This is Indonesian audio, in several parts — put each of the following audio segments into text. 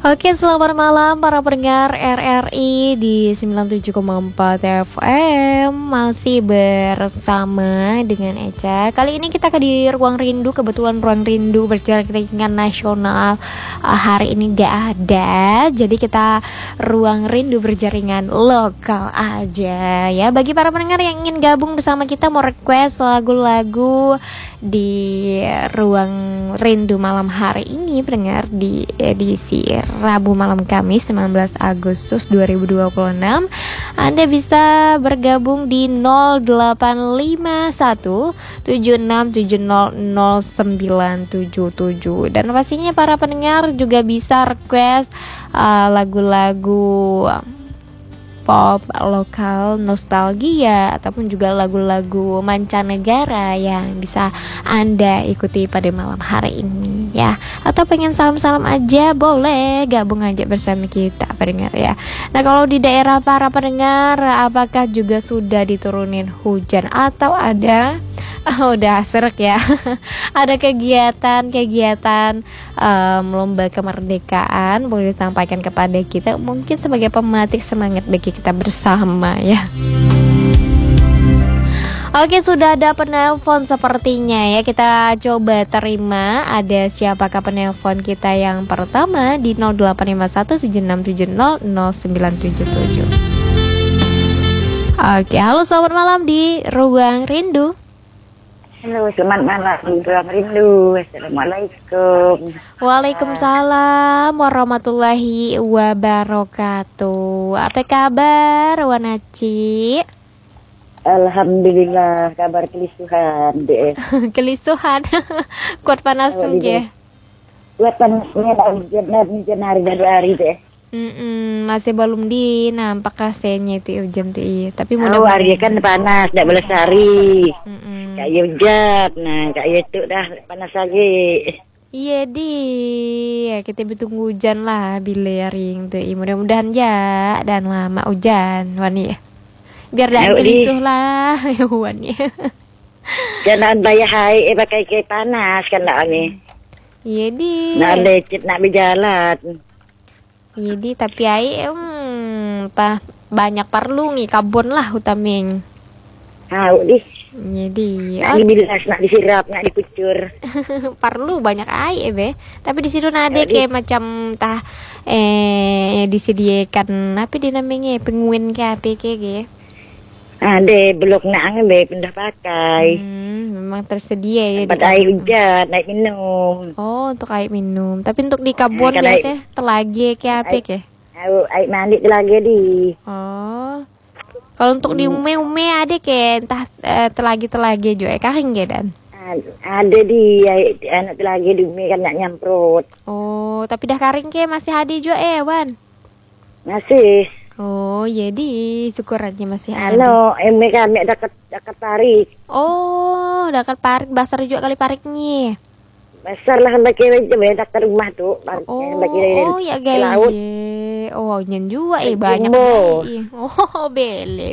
Oke, selamat malam para pendengar RRI di 97,4 FM. Masih bersama dengan Eca. Kali ini kita di Ruang Rindu. Kebetulan Ruang Rindu berjaringan nasional hari ini gak ada. Jadi kita Ruang Rindu berjaringan lokal aja ya. Bagi para pendengar yang ingin gabung bersama kita, mau request lagu-lagu di Ruang Rindu malam hari ini, pendengar, di edisi Rabu malam Kamis 19 Agustus 2026, Anda bisa bergabung di 0851 76700977. Dan pastinya para pendengar juga bisa request lagu-lagu pop lokal, nostalgia, ataupun juga lagu-lagu mancanegara yang bisa Anda ikuti pada malam hari ini ya. Atau pengen salam-salam aja, boleh gabung aja bersama kita pendengar ya. Nah, kalau di daerah para pendengar, apakah juga sudah diturunin hujan atau ada udah serek ya ada kegiatan lomba kemerdekaan, boleh disampaikan kepada kita mungkin sebagai pemetik semangat bagi kita bersama ya. Oke, sudah ada penelpon sepertinya ya. Kita coba terima. Ada siapakah penelpon kita yang pertama di 085176700977. Oke, halo, selamat malam di Ruang Rindu. Halo, selamat malam di Ruang Rindu. Assalamualaikum. Waalaikumsalam warahmatullahi wabarakatuh. Apa kabar, Wanaci? Alhamdulillah, kabar kelisuhan deh. Kelisuhan. Kuat panas ya. Kuat panasnya hari dan 2 hari deh. Masih belum nampak rasanya itu hujan tuh iya. Tapi hari kan panas, tidak boleh sehari. Kayak hujan, nah kayak itu dah panas lagi. Iya ya, kita bertunggu hujan lah bila ring tuh. Mudah-mudahan ya dan lama hujan wani ya. Biar dah gelisuh lah ya wani. Jangan bayar hai pakai kayak panas kan lah ni. Iya Nak lecet nak berjalan. Jadi tapi banyak perlu nih kabon lah utaming. Di. Jadi nak dibilas, nak disirap, nak dikucur. Perlu banyak air be. Tapi di situ ada kayak macam disediakan apa dinamanya penguin ke apa kayak. Ada blok nak be pindah pakai. Memang tersedia ya. Tempat air hujan, air minum. Oh, untuk air minum. Tapi untuk di kabon biasanya telage kayak apa ke? Air mandi telage di. Oh. Kalau untuk di ume ada ke entah telage juga karing ya dan. Ada di anak telage di ume kan nak nyamprot. Oh, tapi dah karing ke masih ada juga Wan. Masih. Oh, jadi syukurannya masih ada. Eme kami dekat parik. Oh, dekat parik, besar juga kali pariknya. Besar lah sampai kira dekat rumah tuh. Oh ya guys. Laut. Oh, nyen juga banyak. Oh, bele.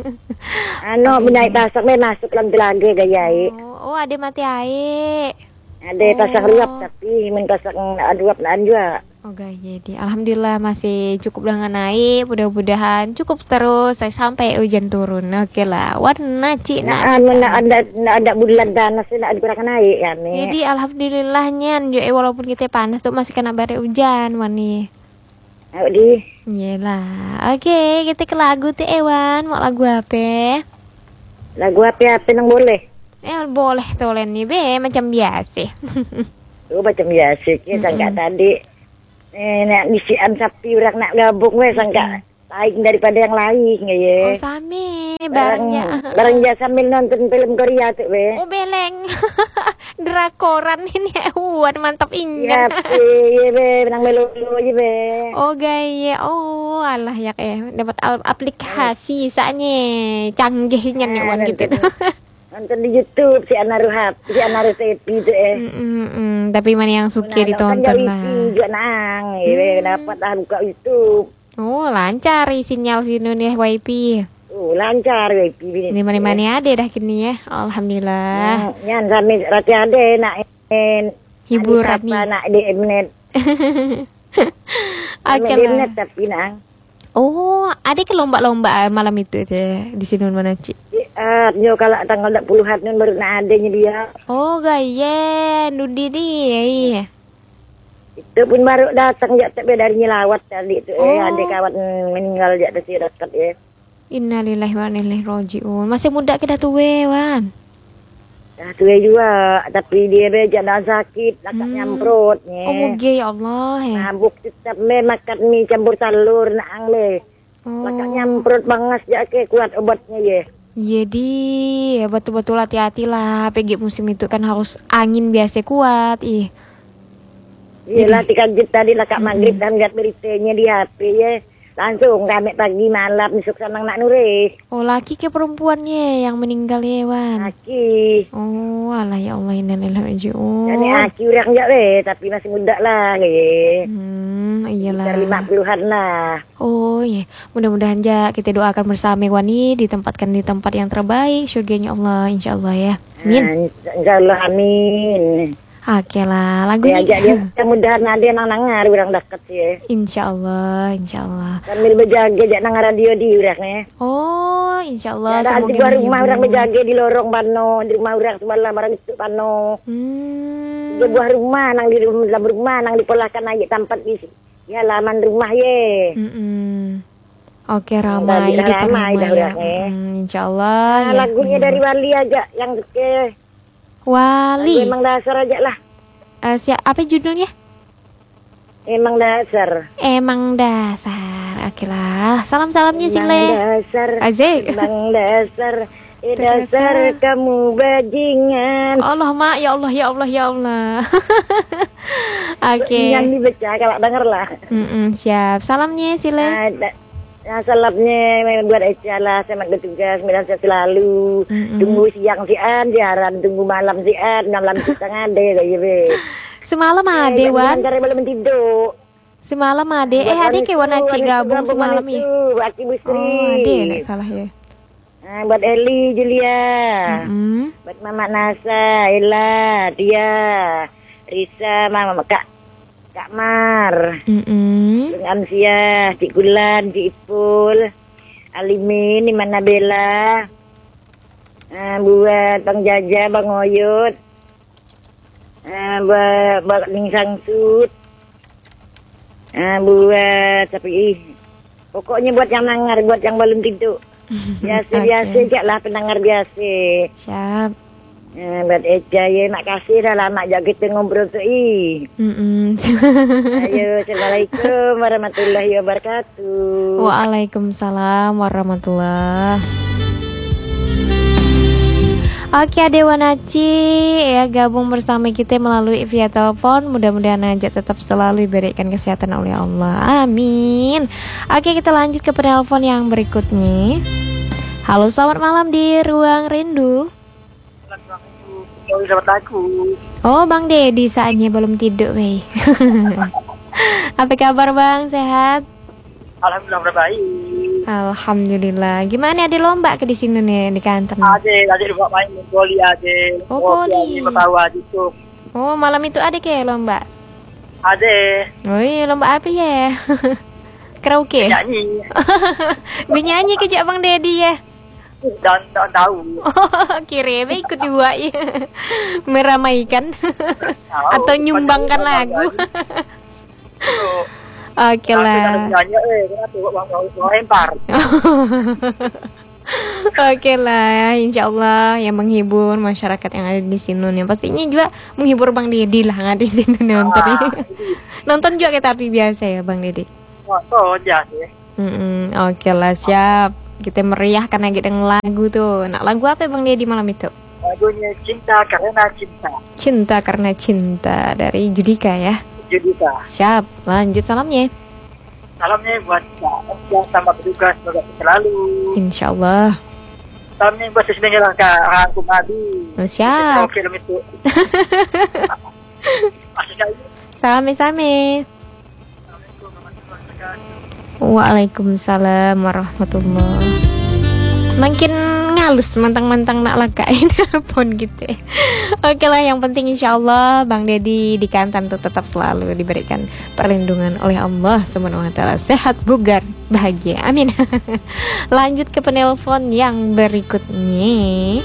Menaik pasak masuk dalam telaga gayai. Oh, ada mati air. Ada pasak ruap tapi pasak aduap nan juga. Oh jadi alhamdulillah masih cukup dengan air. Mudah-mudahan cukup terus sampai hujan turun. Oke lah, warna cina. Ada bulan panas nak dikurangkan air kan. Jadi alhamdulillahnya walaupun kita panas tuh masih kena bare hujan wani. Di. Iyalah. Oke, kita ke lagu tuh Ewan. Mau lagu apa? Lagu apa yang boleh? Boleh tolen nih be macam biasa. Macam biasa kita enggak tadi. Nak disian sapi orang nak gabung sangka lain daripada yang lain ya. Oh sami barangnya. Barangnya sambil nonton film Korea tuh be. Oh beleng. Drakoran ini Wan mantap ingat. Iya be, menang melu aja be. Oh gaya. Oh alah ya dapat aplikasi saatnya canggihnya nih Wan gitu. Nonton di YouTube si Anaruhap, si Anarusepi itu Tapi mana yang suka ditonton lah. Juga nang, dapat buka YouTube. Oh lancar sinyal sini nih WiFi. Lancar WiFi. Di mana-mana ada dah kini ya. Alhamdulillah. Nyan kami rati ada nak hiburan nih. Nak di internet. Oke Kami lah. net tapi nang. Oh, ada ke lomba-lomba malam itu teh di sini mana Ci? Nyo kalau tanggal 20-an nun baru nak adanya dia. Oh, gaya, Nudi dia. Itu pun baru datang ya tapi dari nyelawat tadi itu Oh. ada kawan meninggal ya dari dekat ya. Innalillahi wa inna ilaihi rajiun. Masih muda kita tuh, Wan. Nah, tuh juga tapi dia beja dan sakit, lakak nyamprotnya. Oh, mugi ya Allah ya. Mabuk tetap makan mie campur telur naang le. Oh. Lakak nyamprot bangas ya ke kuat obatnya ya. Iya ya betul-betul hati-hati lah. PG musim itu kan harus angin biasa kuat. Ih. Iyalah dikajet tadi lakak maghrib dan lihat beritanya di HP ya. Langsung kami pagi malam besok sama nak nure. Oh, laki ke perempuannya yang meninggal ya, Wan. Aki. Oh, alah ya Allah innalillahi rajiun. Jadi aki orang ya tapi masih muda lah ya. Iyalah. Dari 50-an lah. Oh iya, mudah-mudahan ya kita doakan bersama Wani ditempatkan di tempat yang terbaik surganya Allah, insya Allah ya. Amin. Insya Allah amin. Oke lah, lagu Ya, ini. dia mudah-mudahan ada yang nangar orang dekat ya. Insya Allah, insya Allah. Sambil berjaga jak nang radio di orangnya. Oh, insya Allah. Ya, di Semoga luar rumah orang menghibur. berjaga di lorong pano, di rumah orang sebelah barang itu pano. Di buah rumah nang di dalam rumah nang dipolakan aja tempat di halaman rumah ye. Oke, ramai di ramai dah rumah ya. orangnya. Insya Allah. Nah, ya, lagunya menghibur. dari Wali aja yang ke Wali. emang dasar aja lah. Apa judulnya? Emang dasar. Emang dasar. Oke lah. Salam-salamnya Emang Sile. dasar. Azik. Emang dasar. Dasar kamu bajingan. Allah mak, ya Allah, ya Allah, ya Allah. Oke. Yang dibaca kalau denger lah. Siap. Salamnya Sile. Nah, salapnya buat Eca lah, selamat bertugas, sehat selalu. Tunggu siang sian, siaran, tunggu malam sian, malam setengah deh kayak gitu. Semalam ade Wan. Karena belum tidur. Semalam ade. Ade ke Wan Aci gabung semalam ya. Aki Busri. Oh, ade enggak salah ya. Nah, buat Eli, Julia. Buat Mama Nasa, Ella, Tia, Risa, Mama Kak Mar. Amsia, Cik Gulan, Cik Ipul, Alimin, Iman Nabela, buat Bang Jaja, Bang Oyot, buat Ning Sangsut, buat tapi pokoknya buat yang nangar, buat yang belum tidur. Biasa-biasa aja lah pendengar biasa. Siap. Buat Eca ya, makasih dah lama jaga kita ngobrol tu. Ayo, Assalamualaikum warahmatullahi wabarakatuh. Waalaikumsalam warahmatullah. Oke, Dewa Naci ya gabung bersama kita melalui via telepon. Mudah-mudahan aja tetap selalu diberikan kesehatan oleh Allah. Amin. Oke, kita lanjut ke penelpon yang berikutnya. Halo, selamat malam di Ruang Rindu. Oh, Bang Dedi saatnya belum tidur, weh. Apa kabar, Bang? Sehat? Alhamdulillah baik. Alhamdulillah. Gimana ada lomba ke di sini nih di kantor? Ada buat main voli ada. Oh, voli. Tahu aja tuh. Oh, malam itu ada kayak lomba. Ada. Oh iya, lomba apa ya? Karaoke. Nyanyi. Benyanyi kejak Bang Dedi ya. Dan tak tahu. Kira ikut juga ya. Meramaikan atau nyumbangkan lagu. Oke lah. Oke lah, insya Allah yang menghibur masyarakat yang ada di sini nih. Pastinya juga menghibur Bang Dedi lah nggak di sini nonton. Nonton juga kita tapi biasa ya Bang Dedi. Oh, biasa. Oke lah, siap. Kita meriah karena kita lagu tuh. Nah, lagu apa Bang Dedi malam itu? Lagunya Cinta Karena Cinta. Cinta Karena Cinta dari Judika ya. Judika. Siap, lanjut salamnya. Salamnya buat Kak sama petugas semoga selalu. Insya Allah. Salamnya buat sebenarnya lah Kak Rangkum Adi. Siap. Oke, film itu. Masih sekali. Same-same. Assalamualaikum warahmatullahi wabarakatuh. Waalaikumsalam warahmatullahi. Makin ngalus mentang-mentang nak lakain telepon gitu ya. Oke lah, yang penting insya Allah Bang Deddy di Kantan tuh tetap selalu diberikan perlindungan oleh Allah Subhanahu wa taala, sehat, bugar, bahagia. Amin. Lanjut ke penelpon yang berikutnya.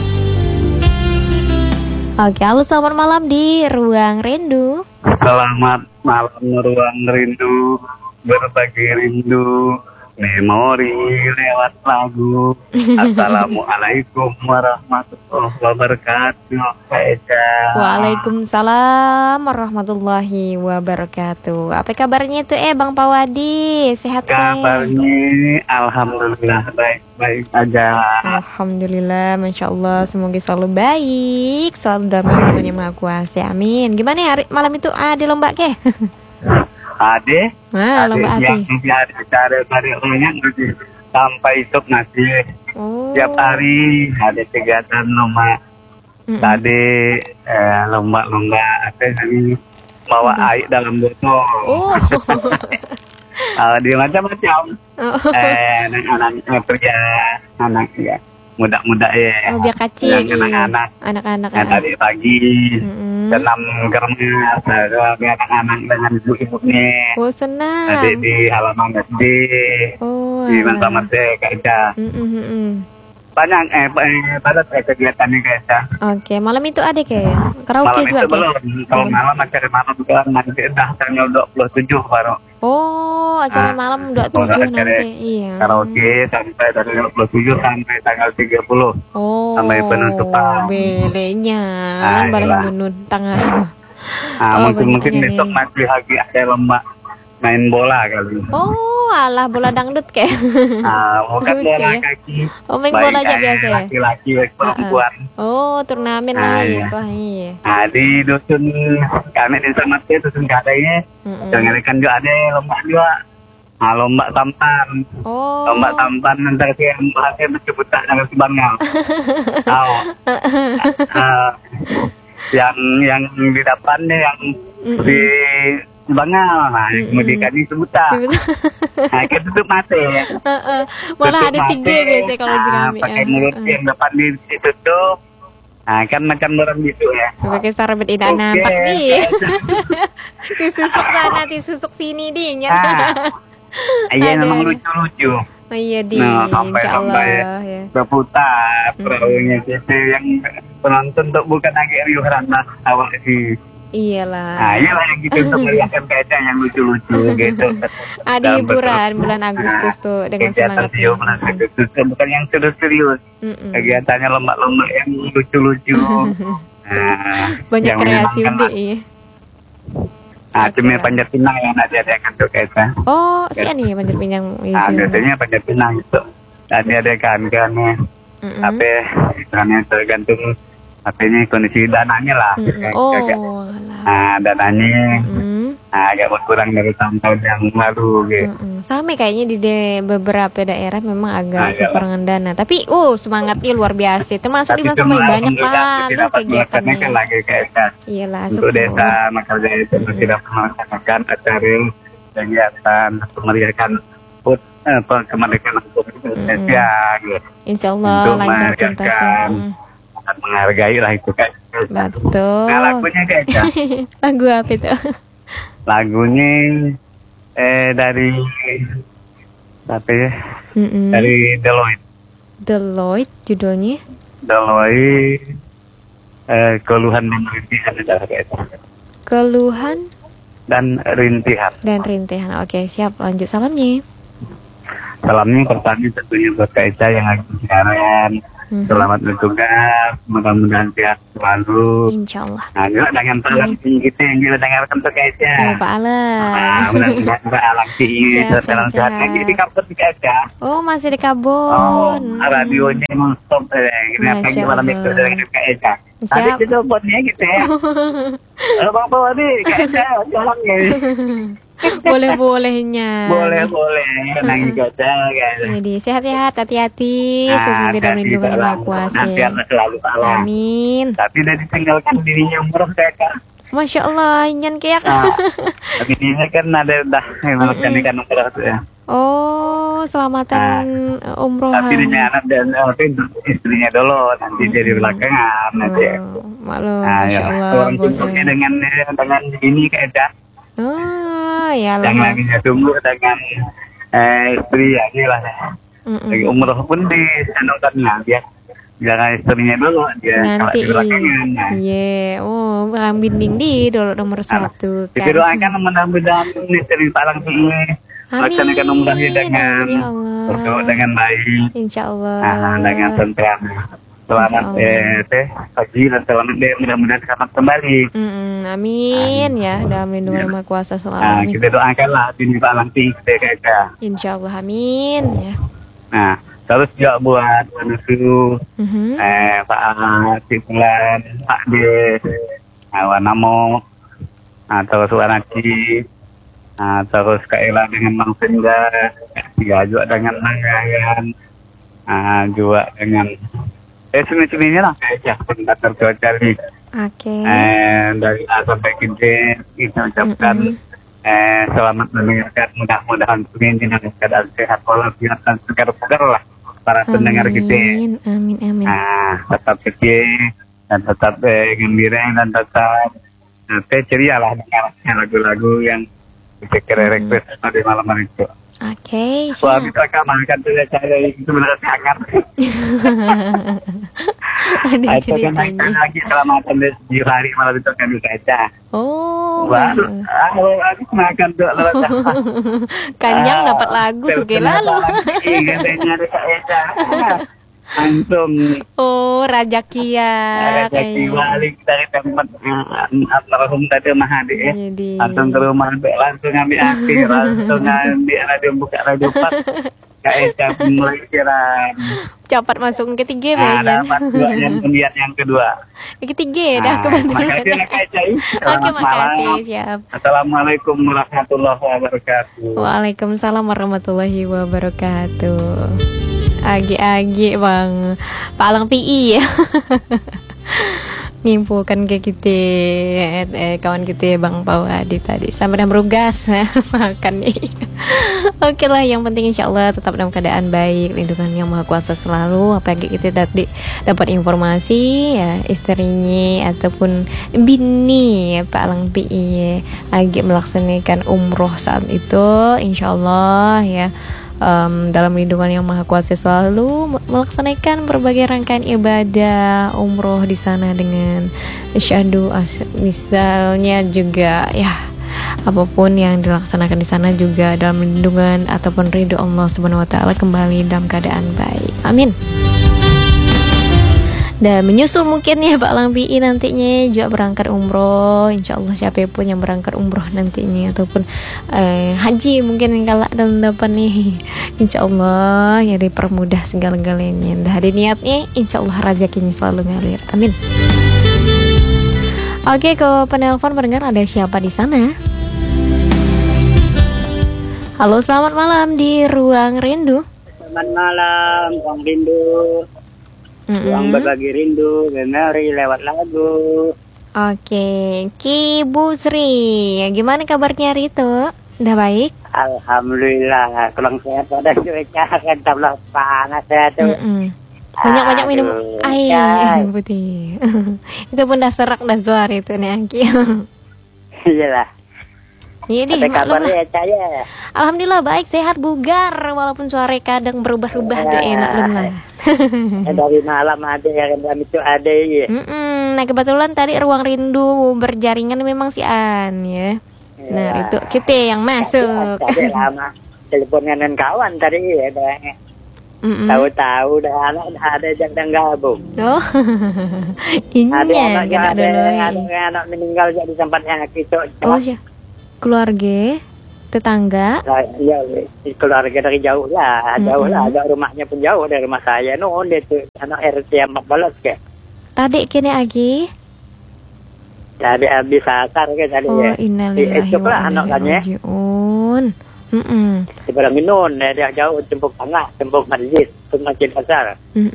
Oke, halo, selamat malam di Ruang Rindu. Selamat malam Ruang Rindu, berbagi rindu, memori lewat lagu. Assalamualaikum warahmatullahi wabarakatuh. Waalaikumsalam warahmatullahi wabarakatuh. Apa kabarnya tuh Bang Pawadi? Sehat kan? Kabarnya alhamdulillah baik-baik aja. Alhamdulillah, Masya Allah. Semoga selalu baik, selalu dalam lindungannya Maha Kuasa. Amin. Gimana ya malam itu ada lomba ke? Ade, Lomba yang cari banyak sampai itu nanti tiap hari ada kegiatan lomba. Tadi lomba apa ini bawa air dalam botol. Di macam-macam. Anak-anak kerja, anak ya muda-muda ya. Biar kecil. Anak-anak tadi pagi. Senam kermas, anak-anak dengan ibu-ibunya. Senang. Tadi di halaman SD. Di Mantaman Kaca. Banyak pada kegiatannya Kaca. Oke, malam itu ada kayak karaoke juga belum. Kalau malam acara malam juga nanti dah tanggal 27 baru. Acara malam 27 nanti. Iya. Karaoke sampai dari 27 sampai tanggal 30. Sampai penutupan. Belenya balik menun tanggal. Mungkin besok masih lagi ada lomba main bola kali. Alah, bola dangdut kayak. Bukan bola kaki. Main bola aja biasa ya. Laki-laki perempuan. Turnamen lah iya. Di dusun kami di Samatnya, dusun katanya. Jangan kan juga ada lomba juga. Lomba tampan. Lomba tampan nanti yang bahasnya bercebutak dengan si Bangal. Yang di depannya yang di Bangal, kemudian di sebutan. Kita tutup mata ya. Malah ada 3 biasanya kalau di kami. Pakai mulut yang depan ditutup. Kan macam orang gitu ya. Pakai sarung tidak nampak nih. Disusuk sana, disusuk sini dinya. Iya, memang lucu-lucu. Iya di, insya Allah ya. Berputar perahunya gitu yang penonton tuh bukan agak riuh ranah awal sih. Iyalah. Iyalah yang gitu untuk melihatkan keadaan yang lucu-lucu gitu. Ada hiburan bulan Agustus tuh dengan semangat. Bulan Agustus bukan yang serius-serius. Kegiatannya lomba-lomba yang lucu-lucu. Banyak kreasi udah iya. Cuma Panjat Pinang yang nanti ada yang untuk kita. Si Ani ya Panjat Pinang. Biasanya Panjat Pinang itu. Nanti ada kan-kannya. Tapi karena tergantung ini kondisi dananya lah. Dananya agak berkurang dari tahun-tahun yang lalu gitu. Sama kayaknya di beberapa daerah memang agak kekurangan dana. Tapi semangatnya luar biasa. Termasuk di masa banyak lah kegiatannya. Kan lagi kayak iyalah, untuk desa Makarjaya itu tidak melaksanakan acara kegiatan memeriahkan kemerdekaan Indonesia gitu. Insya Allah lancar tuntasnya. Menghargai lah itu kan. Betul. Lagunya kayaknya. Lagu apa itu? Lagunya dari apa ya? Dari Deloitte judulnya? Deloitte Keluhan dan Rintihan. Keluhan dan Rintihan. Oke, siap. Lanjut salamnya. Salamnya pertama tentunya buat Kak Eca yang lagi siaran. Selamat bertugas, mudah-mudahan sehat selalu. Insya Allah. Juga dengan perhatian kita yang kita dengarkan tuh kayaknya. Pak Alan. Mudah-mudahan Pak Alan dalam sehat lagi di kampus kayaknya. Masih di Kabon. Radionya non-stop. Pagi malam itu dengan kayaknya. Tadi itu buatnya gitu ya. Bang Bawa nih kayaknya jalannya. Boleh-bolehnya. Boleh. Nangis gagal kan. Jadi sehat-sehat, hati-hati. Semoga dalam lindungan Yang Maha Kuasa. Selalu Allah. Amin. Tapi udah ditinggalkan dirinya umroh kayak. Masya Allah, inyan kayak. Tapi ini kan ada udah melakukan ikan umroh tuh ya. Oh, selamatan umroh. Tapi dia anak dan istrinya dulu, nanti jadi belakangan nanti. Maklum, Nah, Masya Allah, orang bos. tunggunya dengan ini kayak Ya yang lah. laginya tunggu dengan istri aja lah. Lagi umroh pun di sanokannya dia. Jangan istrinya dulu, dia kalau Nanti di belakangan. Nah. iya, barang binding di dulu nomor 1 kan. Kita doakan mudah-mudahan istri palang ini laksanakan umrahnya dengan ya Allah. berdoa dengan baik. Insya Allah. Dengan tentram. Selamat pagi dan selamat mudah-mudahan selamat kembali. Amin ya, dalam lindungan Yang Maha Kuasa selalu. Nah, Amin. kita doakanlah ini Pak Langting kita. Insya Allah, amin ya. Nah, terus juga buat menuju Pak Cipulan, Pak D, Wanamo, terus Wanaki, terus Kak Ela dengan Mang Senda, juga dengan Mangayan, juga dengan sini-sininya lah kayak bentar cuaca nih. Oke. Dari A sampai ke D kita ucapkan selamat mendengarkan, mudah-mudahan ini dengan keadaan sehat walafiat dan segar-segar lah para pendengar kita. Amin. Tetap setia dan tetap gembira dan tetap ceria lah dengan lagu-lagu yang kita kira request pada malam hari itu. Oke, Wah, siap. kita akan makan saya itu benar sangat. Ada Itu kan ceritanya. lagi selamatan di hari malam itu akan dibaca. Oh, Wah, aku makan tuh. Kanyang dapat lagu suge lalu. Katanya ada saya. Langsung Oh, Raja Kia. rezeki balik dari tempat almarhum tadi Mahadi Jadi. langsung ke rumah langsung ambil api langsung ambil radio buka radio 4 kayak mulai siaran. Cepat masuk ke ketiga Nah, banyak. dapat dua yang kemudian yang kedua. Ketiga dah kebetulan. Makasih Kak Cai. Oke, Selamat makasih, malam. siap. Assalamualaikum warahmatullahi wabarakatuh. Waalaikumsalam warahmatullahi wabarakatuh. Agi-agi Bang Palang PI ya. Ngimpulkan ke kita kawan kita Bang Pawadi tadi sampai dah merugas makan nih. Oke lah, yang penting insya Allah tetap dalam keadaan baik, lindungan Yang Maha Kuasa selalu. Apalagi kita tadi dapat informasi ya istrinya ataupun bini Pak Lang PI lagi melaksanakan umroh saat itu, insya Allah ya. Dalam lindungan Yang Maha Kuasa selalu melaksanakan berbagai rangkaian ibadah umroh di sana dengan syahdu misalnya juga ya apapun yang dilaksanakan di sana juga dalam lindungan ataupun ridho Allah Subhanahu wa taala kembali dalam keadaan baik. Amin. Dan menyusul mungkin ya Pak Lang PI nantinya juga berangkat umroh. Insya Allah siapapun yang berangkat umroh nantinya ataupun haji mungkin yang kalah dalam depan nih, insya Allah ya dipermudah segala-galanya. Dah ada niatnya, insya Allah rezekinya selalu ngalir. Amin. Oke, ke penelpon pendengar ada siapa di sana? Halo, selamat malam di Ruang Rindu. Selamat malam, Bang Rindu. Ruang berbagi rindu, memori lewat lagu. Oke, Ki Bu Sri, gimana kabarnya hari itu? Udah baik? Alhamdulillah, kurang sehat pada cuaca kan tablah panas ya tuh. Banyak-banyak minum air Cai. putih. Itu pun dah serak dah suara itu nih Ki. Iyalah. Jadi Apa kabarnya ya, Cai? alhamdulillah baik, sehat, bugar walaupun suara kadang berubah-ubah tuh maklum lah. Dari malam ada yang dalam itu ada ya. Nah kebetulan tadi Ruang Rindu berjaringan memang si An ya. Nah itu kita yang masuk. Tadi lama telepon dengan kawan tadi ya. Tahu-tahu dah anak dah ada yang gabung. Oh, Ada inya anak kena dulu. ada anak meninggal jadi tempatnya kita. Oh ya, keluarga, tetangga. Ya, keluarga dari jauh lah, ada rumahnya pun jauh dari rumah saya. Dia tuh anak RT 14 ke. Tadi kini lagi. Tadi habis asar ke tadi Oh ya. innalillahi Itu wa lah inna anak kannya. ilaihi raji'un. Sebelah minun dia jauh tembok tengah, tembok masjid besar.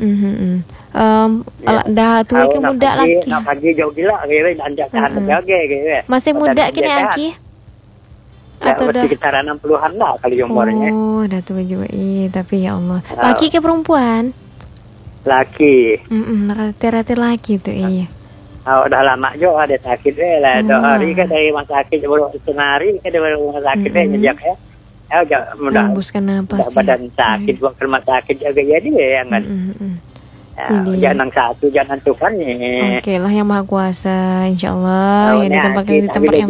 Dah tua ke muda lagi. Nak pagi jauh gila gitu, anjak tahan jaga gitu. Masih muda kini lagi. Ya, Atau udah sekitar 60-an lah kali umurnya. Oh, udah tua juga. Tapi ya Allah. Laki ke perempuan? Laki. Rata-rata laki tuh, iya. Udah lama juga ada sakit lah. 2 hari kan dari rumah sakit, baru setengah hari kan dari rumah sakit nyejak ya. Mudah Hembuskan napas ya. badan sakit, buat rumah sakit juga jadi ya kan. Jangan satu, jangan Tuhan nih. Oke lah, yang Maha Kuasa, insya Allah ya ditempatkan di tempat yang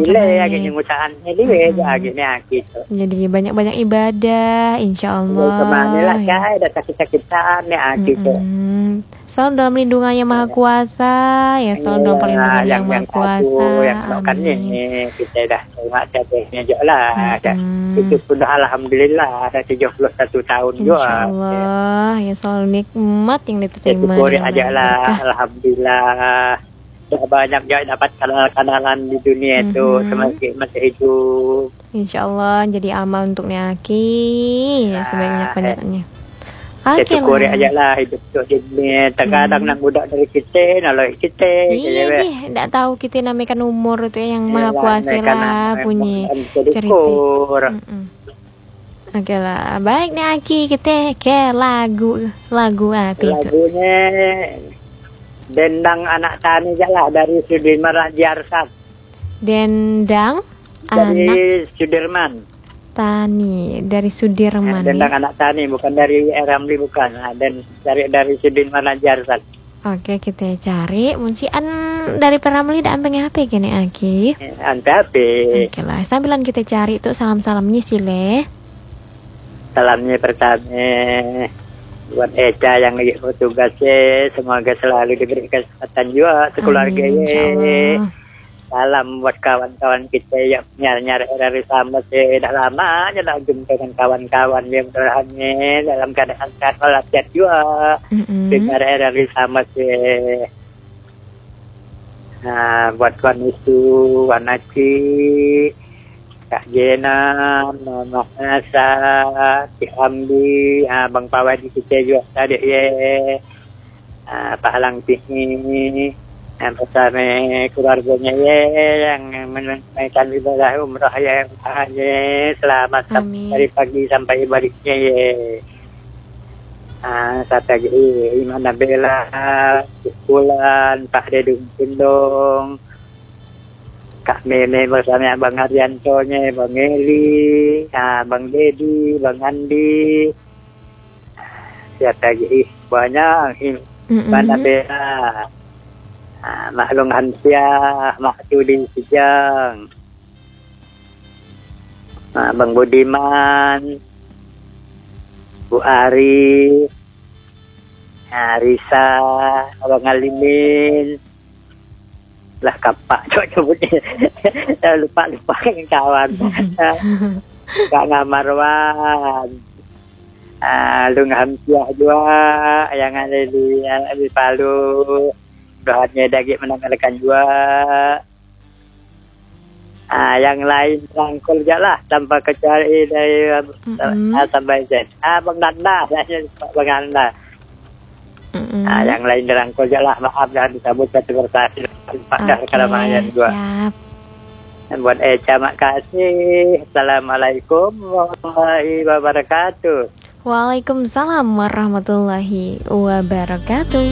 terbaik. Jadi banyak-banyak ibadah, insya Allah. Kemana lah ada sakit-sakitan ya gitu. Selalu dalam lindungannya Maha Kuasa, ya selalu dalam perlindungan yang Maha Kuasa. Amin. Kita dah terima kasihnya juga lah. Itu sudah alhamdulillah ada 71 tahun juga. Insya Allah ya selalu nikmat yang diterima. Syukuri aja lah, alhamdulillah. Sudah banyak juga dapat kenalan di dunia itu masih hidup. Insya Allah jadi amal untuk Aki ya sebanyak-banyaknya. Syukuri aja lah hidup di dunia. Terkadang nak budak dari kita, nolong kita. Iya nih, tidak tahu kita namakan umur itu yang Maha Kuasa lah punya cerita. Oke lah, baik nih Aki, kita ke lagu apa itu? Lagunya Dendang Anak Tani lah dari Sudirman Rajarsat. Dendang dari Sudirman Tani dari Sudirman. Dendang Anak Tani bukan dari Ramli, bukan. Dan dari Sudirman Rajarsat. Oke, kita cari muncian dari Peramli dan ambeng HP gini Aki. HP. Oke lah, sambilan kita cari itu salam-salamnya sile. Salamnya pertama buat Eca yang lagi tugasnya, semoga selalu diberi kesehatan juga sekeluarganya. Salam buat kawan-kawan kita yang nyari dari sama tidak lama dah jumpa dengan kawan-kawan yang berhanya dalam keadaan sehat walafiat juga dengan dari sama buat kawan itu Wanaci, Kak Jena, Mama Nasa, Cik Amdi, Bang Pawadi kita juga tadi Pak Halang Tinggi, bersama keluarganya yang menunaikan ibadah umrah yang selamat dari pagi sampai baliknya Satu lagi Iman Nabela, Bulan, Pak Dedung Pindong, Kak Meme bersama Bang Arianto-nya, Bang Eli, Bang Dedi, Bang Andi. Siapa lagi? Banyak. Mana Bela, Mak Long Hansyah, Mak Tudin Sijang, Bang Budiman, Bu Ari, Risa, Bang Alimin. Lah kapak coba-coba lupa yang kawan. Kak Ngamarwan, Lung Hamsiah juga yang ada di Palu, doanya daging menanggalkan juga. Yang lain rangkul je lah tanpa kecuali dari sampai Z. Bang Nanda, Bang Nanda. Yang lain dirangkul je lah, maaf jangan disambut satu persatu. Kalau mayan gua. Dan buat Eca makasih. Assalamualaikum warahmatullahi wabarakatuh. Waalaikumsalam warahmatullahi wabarakatuh.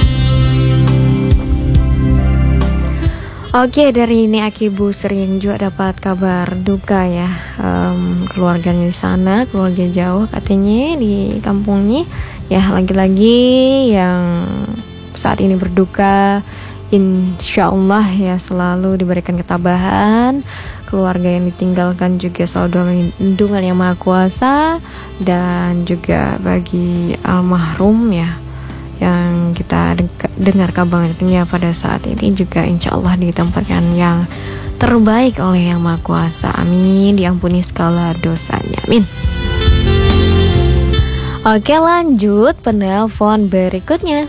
Oke, dari ini Aki Bu sering juga dapat kabar duka ya, keluarganya di sana, keluarga jauh katanya di kampungnya. Ya lagi-lagi yang saat ini berduka, insya Allah ya selalu diberikan ketabahan. Keluarga yang ditinggalkan juga selalu dalam lindungan yang Maha Kuasa. Dan juga bagi almarhum ya yang kita dengar kabarnya pada saat ini juga insya Allah ditempatkan yang terbaik oleh yang Maha Kuasa. Amin, diampuni segala dosanya, amin. Oke, lanjut penelpon berikutnya.